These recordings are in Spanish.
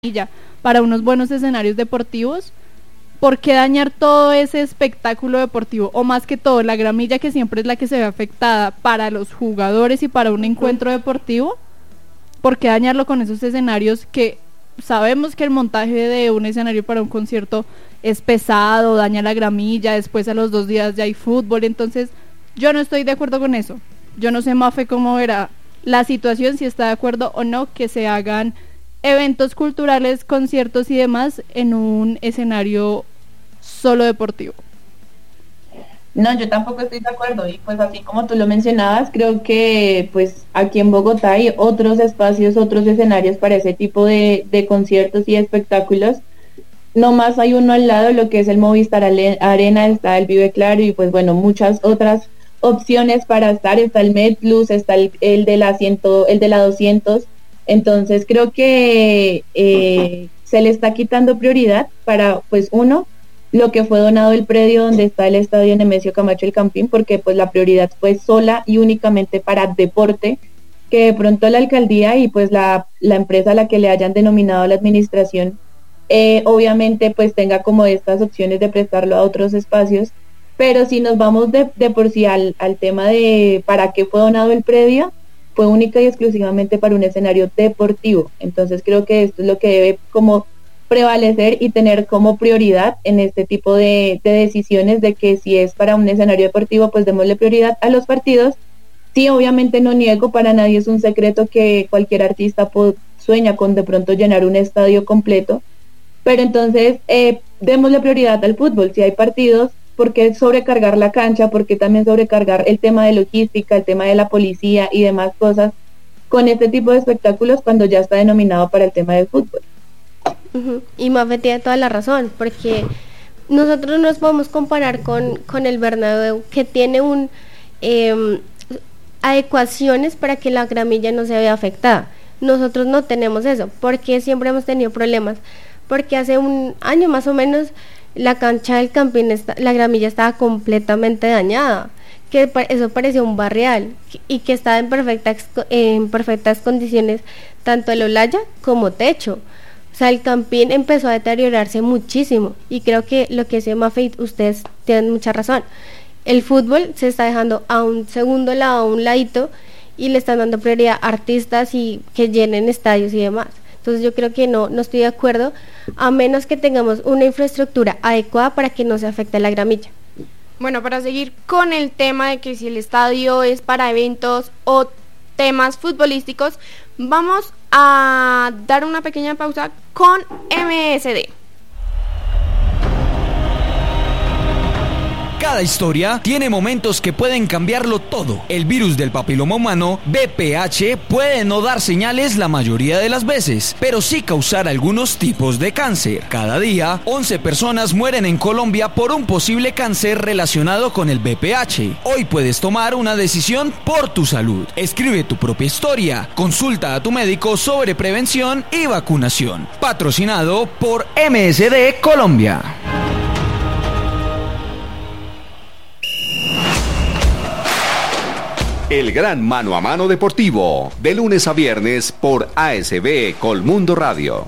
gramilla para unos buenos escenarios deportivos. ¿Por qué dañar todo ese espectáculo deportivo? O más que todo, la gramilla, que siempre es la que se ve afectada para los jugadores y para un encuentro deportivo. ¿Por qué dañarlo con esos escenarios que sabemos que el montaje de un escenario para un concierto es pesado, daña la gramilla, después a los 2 días ya hay fútbol? Entonces yo no estoy de acuerdo con eso. Yo no sé, Mafe, cómo verá la situación, si está de acuerdo o no que se hagan eventos culturales, conciertos y demás en un escenario solo deportivo. No, yo tampoco estoy de acuerdo, y pues así como tú lo mencionabas, creo que pues aquí en Bogotá hay otros espacios, otros escenarios para ese tipo de conciertos y espectáculos. No más hay uno al lado, lo que es el Movistar Arena, está el Vive Claro y pues bueno, muchas otras opciones para estar. Está el MedPlus, está el de la 100, el de la 200. Entonces creo que se le está quitando prioridad para, pues, uno, lo que fue donado el predio donde está el estadio Nemesio Camacho El Campín, porque pues la prioridad fue sola y únicamente para deporte, que de pronto la alcaldía y pues la empresa a la que le hayan denominado la administración, obviamente pues tenga como estas opciones de prestarlo a otros espacios. Pero si nos vamos de por sí al tema de para qué fue donado el predio, fue única y exclusivamente para un escenario deportivo. Entonces creo que esto es lo que debe como prevalecer y tener como prioridad en este tipo de decisiones, de que si es para un escenario deportivo, pues démosle prioridad a los partidos. Sí, obviamente no niego, para nadie es un secreto que cualquier artista sueña con de pronto llenar un estadio completo, pero entonces démosle prioridad al fútbol. Si hay partidos, ¿por qué sobrecargar la cancha? ¿Por qué también sobrecargar el tema de logística, el tema de la policía y demás cosas con este tipo de espectáculos cuando ya está denominado para el tema del fútbol? Y Mafe tiene toda la razón, porque nosotros no nos podemos comparar con el Bernabéu, que tiene adecuaciones para que la gramilla no se vea afectada. Nosotros no tenemos eso, porque siempre hemos tenido problemas, porque hace un año más o menos la cancha del Campín, la gramilla estaba completamente dañada, que eso parecía un barrial, y que estaba en perfectas condiciones, tanto el olaya como techo. O sea, el Campín empezó a deteriorarse muchísimo, y creo que lo que dice Mafe, ustedes tienen mucha razón. El fútbol se está dejando a un segundo lado, a un ladito, y le están dando prioridad a artistas y que llenen estadios y demás. Entonces yo creo que no estoy de acuerdo, a menos que tengamos una infraestructura adecuada para que no se afecte la gramilla. Bueno, para seguir con el tema de que si el estadio es para eventos o temas futbolísticos, vamos a dar una pequeña pausa con MSD. Cada historia tiene momentos que pueden cambiarlo todo. El virus del papiloma humano, VPH, puede no dar señales la mayoría de las veces, pero sí causar algunos tipos de cáncer. Cada día, 11 personas mueren en Colombia por un posible cáncer relacionado con el VPH. Hoy puedes tomar una decisión por tu salud. Escribe tu propia historia. Consulta a tu médico sobre prevención y vacunación. Patrocinado por MSD Colombia. El gran mano a mano deportivo, de lunes a viernes por ASB Colmundo Radio.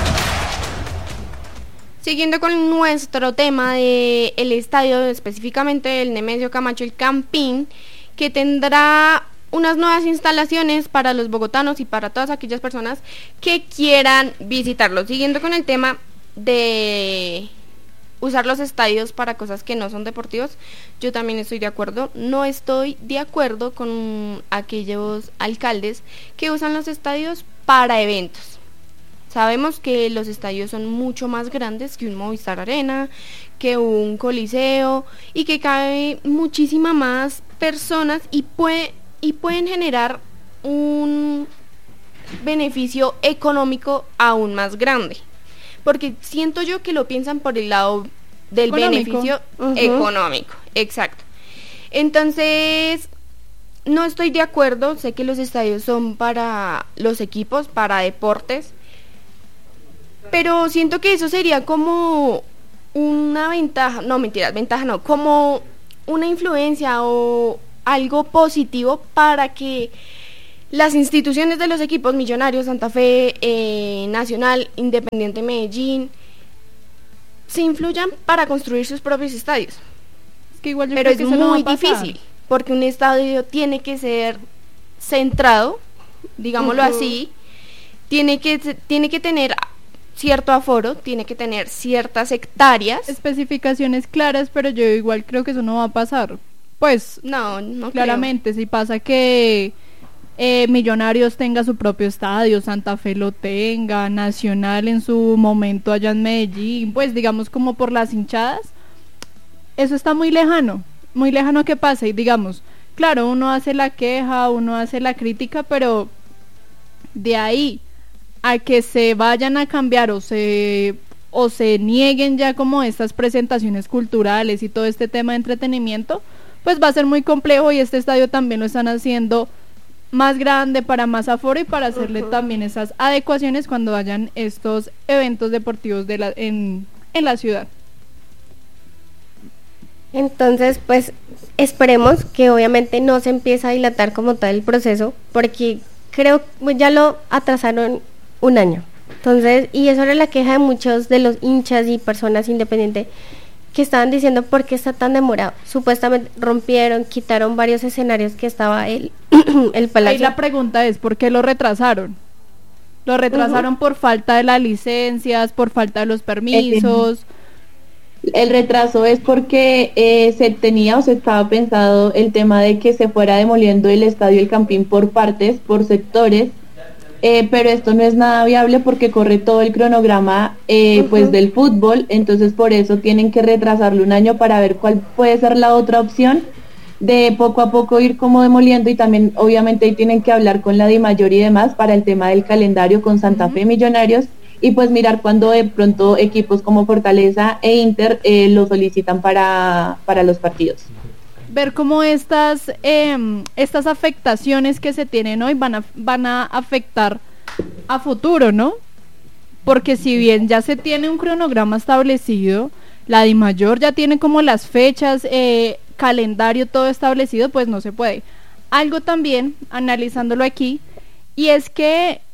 Siguiendo con nuestro tema de el estadio, específicamente el Nemesio Camacho El Campín, que tendrá unas nuevas instalaciones para los bogotanos y para todas aquellas personas que quieran visitarlo. Siguiendo con el tema de usar los estadios para cosas que no son deportivos, yo también estoy de acuerdo. No estoy de acuerdo con aquellos alcaldes que usan los estadios para eventos. Sabemos que los estadios son mucho más grandes que un Movistar Arena, que un Coliseo, y que cabe muchísima más personas y pueden generar un beneficio económico aún más grande. Porque siento yo que lo piensan por el lado del beneficio económico, exacto. Entonces, no estoy de acuerdo. Sé que los estadios son para los equipos, para deportes, pero siento que eso sería como una ventaja, no, mentiras, ventaja no, como una influencia o algo positivo para que las instituciones de los equipos Millonarios, Santa Fe, Nacional, Independiente Medellín, se influyan para construir sus propios estadios. Es que igual yo Pero creo es que eso no va a muy pasar. difícil, porque un estadio tiene que ser centrado, digámoslo así, tiene que tener cierto aforo, tiene que tener ciertas hectáreas. Especificaciones claras, pero yo igual creo que eso no va a pasar. Pues No claramente, si pasa que Millonarios tenga su propio estadio, Santa Fe lo tenga, Nacional en su momento allá en Medellín, pues digamos como por las hinchadas, eso está muy lejano que pase. Y digamos, claro, uno hace la queja, uno hace la crítica, pero de ahí a que se vayan a cambiar o se nieguen ya como estas presentaciones culturales y todo este tema de entretenimiento, pues va a ser muy complejo. Y este estadio también lo están haciendo más grande para más aforo y para hacerle también esas adecuaciones cuando hayan estos eventos deportivos en la ciudad. Entonces, pues esperemos que obviamente no se empiece a dilatar como tal el proceso, porque creo que ya lo atrasaron un año. Entonces, y eso era la queja de muchos de los hinchas y personas independientes que estaban diciendo por qué está tan demorado. Supuestamente rompieron, quitaron varios escenarios que estaba el palacio. Ahí la pregunta es, ¿por qué lo retrasaron? ¿Lo retrasaron por falta de las licencias, por falta de los permisos? El retraso es porque se tenía o se estaba pensado el tema de que se fuera demoliendo el estadio El Campín por partes, por sectores, pero esto no es nada viable porque corre todo el cronograma pues del fútbol. Entonces por eso tienen que retrasarlo un año para ver cuál puede ser la otra opción de poco a poco ir como demoliendo. Y también obviamente ahí tienen que hablar con la DIMAYOR y demás para el tema del calendario con Santa Fe, Millonarios, y pues mirar cuando de pronto equipos como Fortaleza e Inter lo solicitan para los partidos. Ver cómo estas afectaciones que se tienen hoy van a afectar a futuro, ¿no? Porque si bien ya se tiene un cronograma establecido, la DIMAYOR ya tiene como las fechas, calendario todo establecido, pues no se puede. Algo también, analizándolo aquí, y es que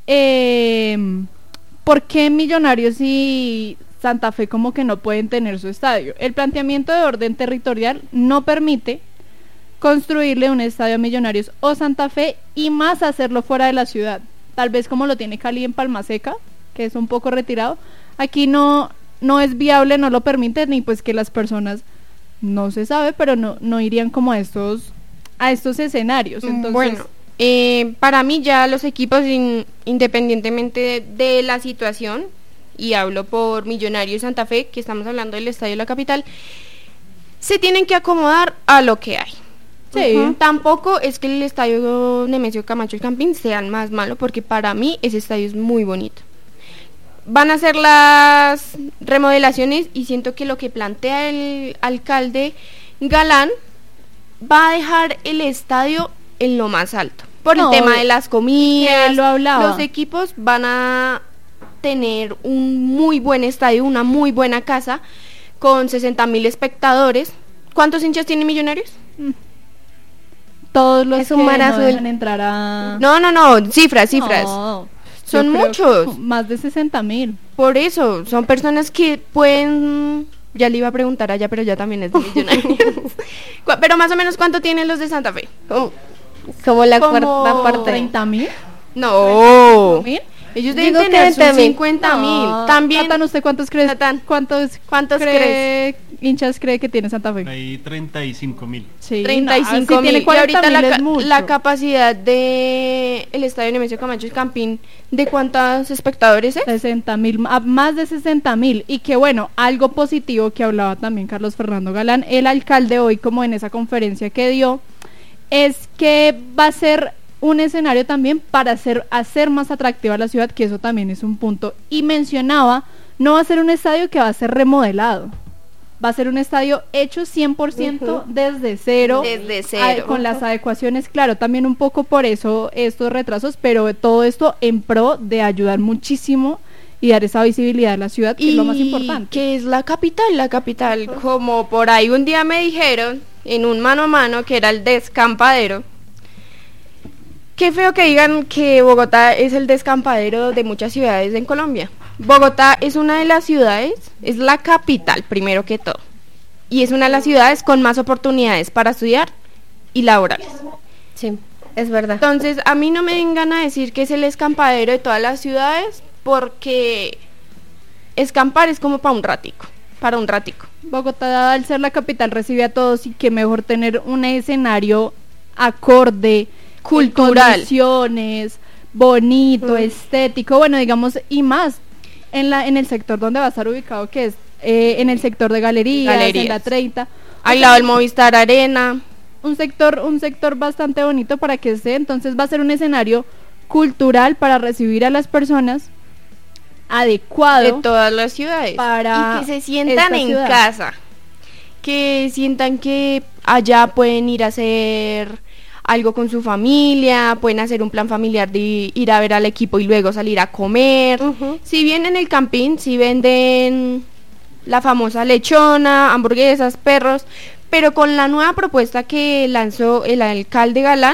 ¿por qué Millonarios y Santa Fe como que no pueden tener su estadio? El planteamiento de orden territorial no permite construirle un estadio a Millonarios o Santa Fe, y más hacerlo fuera de la ciudad, tal vez como lo tiene Cali en Palma Seca, que es un poco retirado. Aquí no es viable, no lo permite, ni pues que las personas, no se sabe, pero no irían como a estos escenarios. Entonces, bueno, para mí ya los equipos, independientemente de la situación, y hablo por Millonarios y Santa Fe, que estamos hablando del estadio de la capital, se tienen que acomodar a lo que hay. sí. Tampoco es que el estadio Nemesio Camacho El Campín sea el más malo, porque para mí ese estadio es muy bonito. Van a hacer las remodelaciones y siento que lo que plantea el alcalde Galán va a dejar el estadio en lo más alto, por el tema de las comidas. él lo hablaba. Los equipos van a tener un muy buen estadio, una muy buena casa, con 60,000 espectadores. ¿Cuántos hinchas tiene Millonarios? Todos los Es un que mar no azul. dejan entrar a... No, cifras. No, Son yo creo muchos. que más de 60,000. Por eso, son personas que pueden... Ya le iba a preguntar allá, pero ya también es de Millonarios. Pero más o menos, ¿cuánto tienen los de Santa Fe? Como la Como cuarta parte. 30,000. No. ¿Mil? Ellos deben Digo que tener sus 20,000. 50,000. También. Natán, ¿usted cuántos cree? Natán, ¿Cuántos hinchas cree que tiene Santa Fe? Hay 35,000. Sí, 35,000. si tiene Y ahorita 40,000 es mucho. la capacidad de el estadio Nemesio Camacho El Campín, ¿de cuántos espectadores es? 60,000, más de 60,000. Y que bueno, algo positivo que hablaba también Carlos Fernando Galán, el alcalde, hoy como en esa conferencia que dio, es que va a ser un escenario también para hacer más atractiva la ciudad, que eso también es un punto. Y mencionaba, no va a ser un estadio que va a ser remodelado, va a ser un estadio hecho 100% desde cero. Desde cero. Con las adecuaciones, claro, también un poco por eso estos retrasos, pero todo esto en pro de ayudar muchísimo y dar esa visibilidad a la ciudad, que es lo más importante. Que es la capital, como por ahí un día me dijeron, en un mano a mano, que era el descampadero, Qué feo que digan que Bogotá es el descampadero de muchas ciudades en Colombia. Bogotá es una de las ciudades, es la capital primero que todo, y es una de las ciudades con más oportunidades para estudiar y laborales. Sí, es verdad. Entonces, a mí no me vengan a decir que es el escampadero de todas las ciudades, porque escampar es como para un ratico. Bogotá, al ser la capital, recibe a todos, y qué mejor tener un escenario acorde, cultural, condiciones, bonito, estético, bueno, digamos, y más en el sector donde va a estar ubicado, que es en el sector de galerías, en la 30. Al lado del Movistar Arena. Un sector bastante bonito para que esté. Entonces va a ser un escenario cultural para recibir a las personas, adecuado de todas las ciudades, para y que se sientan en ciudad. casa, que sientan que allá pueden ir a hacer algo con su familia, pueden hacer un plan familiar de ir a ver al equipo y luego salir a comer. Si bien en el Campín, si venden la famosa lechona, hamburguesas, perros, pero con la nueva propuesta que lanzó el alcalde Galán,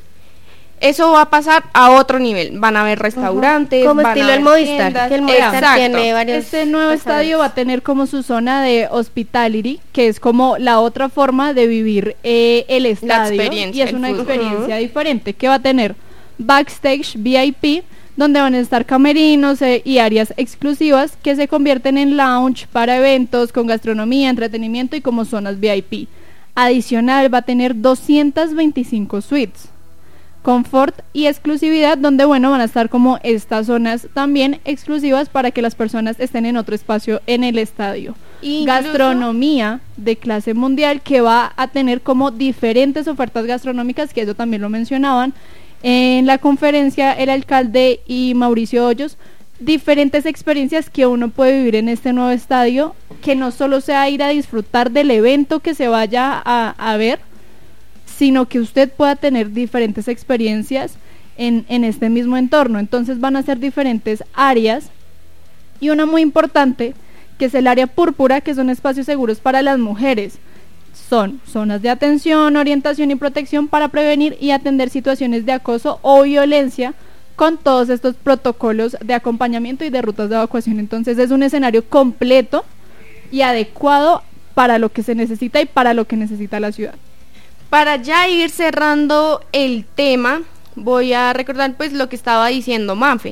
eso va a pasar a otro nivel. Van a haber restaurantes, como van estilo a el haber Movistar, tiendas. que el Movistar Exacto. tiene varios. Este nuevo estadio va a tener como su zona de hospitality, que es como la otra forma de vivir el estadio, experiencia, y es el una fútbol. experiencia diferente, que va a tener backstage VIP, donde van a estar camerinos y áreas exclusivas que se convierten en lounge para eventos con gastronomía, entretenimiento y como zonas VIP. Adicional, va a tener 225 suites, confort y exclusividad, donde bueno, van a estar como estas zonas también exclusivas para que las personas estén en otro espacio en el estadio. Incluso Gastronomía de clase mundial, que va a tener como diferentes ofertas gastronómicas, que eso también lo mencionaban en la conferencia el alcalde y Mauricio Hoyos, diferentes experiencias que uno puede vivir en este nuevo estadio, que no solo sea ir a disfrutar del evento que se vaya a ver, sino que usted pueda tener diferentes experiencias en este mismo entorno. Entonces van a ser diferentes áreas, y una muy importante, que es el área púrpura, que son espacios seguros para las mujeres. Son zonas de atención, orientación y protección para prevenir y atender situaciones de acoso o violencia, con todos estos protocolos de acompañamiento y de rutas de evacuación. Entonces es un escenario completo y adecuado para lo que se necesita y para lo que necesita la ciudad. Para ya ir cerrando el tema, voy a recordar pues lo que estaba diciendo Mafe.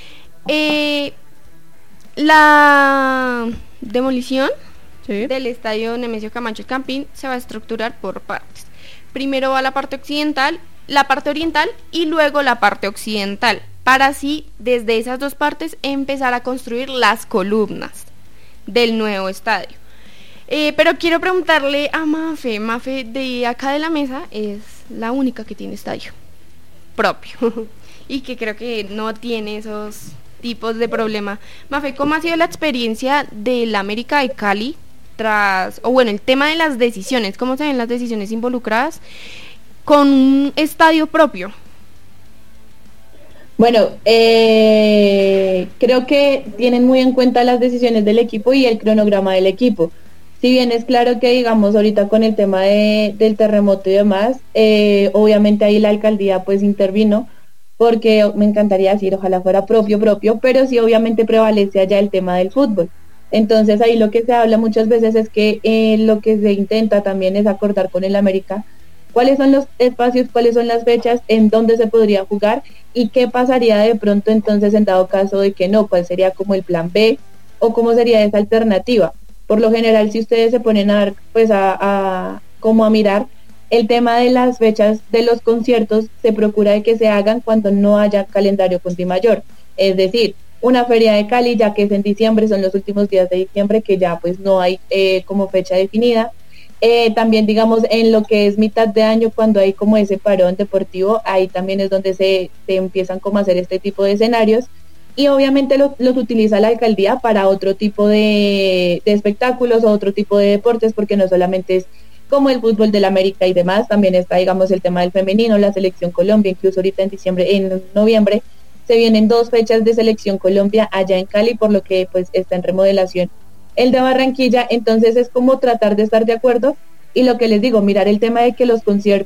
La demolición del estadio Nemesio Camacho El Campín se va a estructurar por partes. Primero va la parte occidental, la parte oriental y luego la parte occidental, para así desde esas dos partes empezar a construir las columnas del nuevo estadio. Pero quiero preguntarle a Mafe de acá de la mesa es la única que tiene estadio propio y que creo que no tiene esos tipos de problema. Mafe, ¿cómo ha sido la experiencia del América de Cali el tema de las decisiones? ¿Cómo se ven las decisiones involucradas con un estadio propio? Bueno, creo que tienen muy en cuenta las decisiones del equipo y el cronograma del equipo. Si bien es claro que, digamos, ahorita con el tema del terremoto y demás, obviamente ahí la alcaldía pues intervino, porque me encantaría decir, ojalá fuera propio, pero sí obviamente prevalece allá el tema del fútbol. Entonces ahí lo que se habla muchas veces es que lo que se intenta también es acordar con el América cuáles son los espacios, cuáles son las fechas, en dónde se podría jugar y qué pasaría de pronto entonces en dado caso de que no, cuál sería como el plan B o cómo sería esa alternativa. Por lo general, si ustedes se ponen a ver, pues como a mirar el tema de las fechas de los conciertos, se procura de que se hagan cuando no haya calendario Contimayor, es decir, una feria de Cali, ya que es en diciembre, son los últimos días de diciembre, que ya pues no hay como fecha definida. También digamos en lo que es mitad de año, cuando hay como ese parón deportivo, ahí también es donde se empiezan como a hacer este tipo de escenarios, y obviamente los utiliza la alcaldía para otro tipo de espectáculos o otro tipo de deportes, porque no solamente es como el fútbol del América y demás, también está digamos el tema del femenino, la selección Colombia, incluso ahorita en noviembre se vienen 2 fechas de selección Colombia allá en Cali, por lo que pues está en remodelación el de Barranquilla. Entonces es como tratar de estar de acuerdo, y lo que les digo, mirar el tema de que los conciertos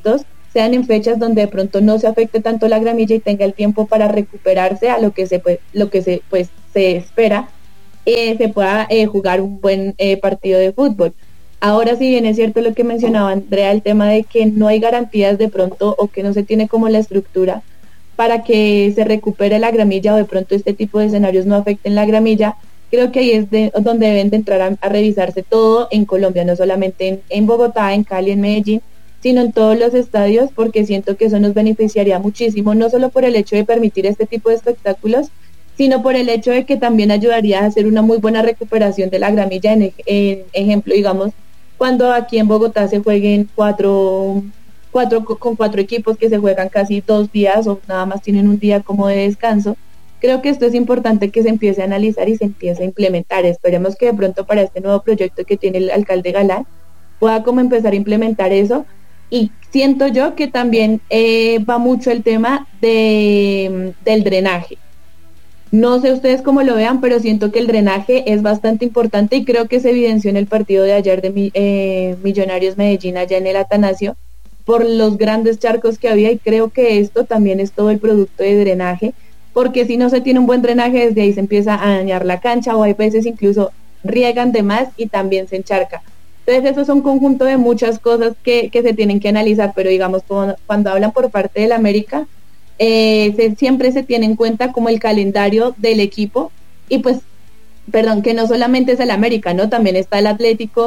sean en fechas donde de pronto no se afecte tanto la gramilla y tenga el tiempo para recuperarse a lo que se espera, se pueda jugar un buen partido de fútbol. Ahora, si bien es cierto lo que mencionaba Andrea, el tema de que no hay garantías de pronto o que no se tiene como la estructura para que se recupere la gramilla o de pronto este tipo de escenarios no afecten la gramilla, creo que ahí es donde deben de entrar a revisarse todo en Colombia, no solamente en Bogotá, en Cali, en Medellín, sino en todos los estadios, porque siento que eso nos beneficiaría muchísimo, no solo por el hecho de permitir este tipo de espectáculos, sino por el hecho de que también ayudaría a hacer una muy buena recuperación de la gramilla. En ejemplo, digamos, cuando aquí en Bogotá se jueguen cuatro equipos que se juegan casi 2 días o nada más tienen un día como de descanso, creo que esto es importante que se empiece a analizar y se empiece a implementar. Esperemos que de pronto para este nuevo proyecto que tiene el alcalde Galán pueda como empezar a implementar eso. Y siento yo que también va mucho el tema del drenaje. No sé ustedes cómo lo vean, pero siento que el drenaje es bastante importante y creo que se evidenció en el partido de ayer de Millonarios Medellín allá en el Atanasio por los grandes charcos que había, y creo que esto también es todo el producto de drenaje, porque si no se tiene un buen drenaje, desde ahí se empieza a dañar la cancha o hay veces incluso riegan de más y también se encharca. Entonces eso es un conjunto de muchas cosas que se tienen que analizar, pero digamos cuando hablan por parte del América, siempre se tiene en cuenta como el calendario del equipo y pues, perdón, que no solamente es el América, ¿no? También está el Atlético,